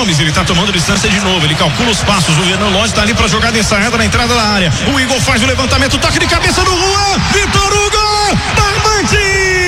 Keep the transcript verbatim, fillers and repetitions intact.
Gomes, ele tá tomando distância de novo, ele calcula os passos, o Renan Lodge tá ali pra jogada ensaiada na entrada da área, o Igor faz o levantamento, toque de cabeça,